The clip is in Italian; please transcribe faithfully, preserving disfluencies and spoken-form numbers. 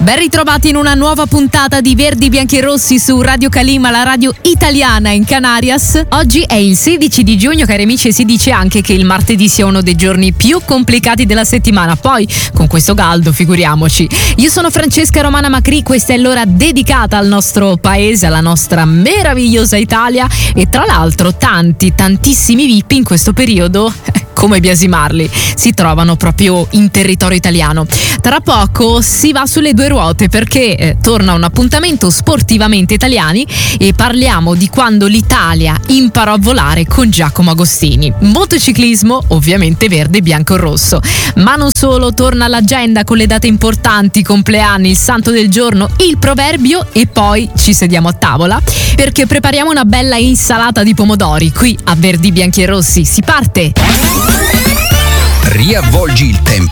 Ben ritrovati in una nuova puntata di Verdi, Bianchi e Rossi su Radio Calima, la radio italiana in Canarias. Oggi è il sedici di giugno, cari amici, e si dice anche che il martedì sia uno dei giorni più complicati della settimana. Poi, con questo caldo, figuriamoci. Io sono Francesca Romana Macri, questa è l'ora dedicata al nostro paese, alla nostra meravigliosa Italia. E tra l'altro tanti, tantissimi V I P in questo periodo, come biasimarli, si trovano proprio in territorio italiano. Tra poco si va sulle due ruote perché eh, torna un appuntamento sportivamente italiani e parliamo di quando l'Italia imparò a volare con Giacomo Agostini. Motociclismo, ovviamente verde, bianco e rosso. Ma non solo, torna l'agenda con le date importanti, compleanni, il santo del giorno, il proverbio e poi ci sediamo a tavola perché prepariamo una bella insalata di pomodori qui a Verdi, Bianchi e Rossi. Si parte! Riavvolgi il tempo